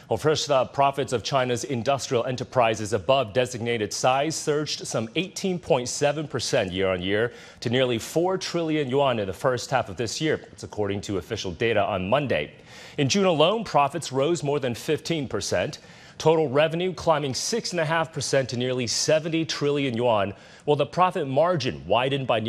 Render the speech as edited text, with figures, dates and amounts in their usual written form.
Well, first up, profits of China's industrial enterprises above designated size surged some 18.7% year-on-year to nearly 4 trillion yuan in the first half of this year. That's according to official data on Monday. In June alone, profits rose more than 15%. Total revenue climbing 6.5% to nearly 70 trillion yuan, while the profit margin widened by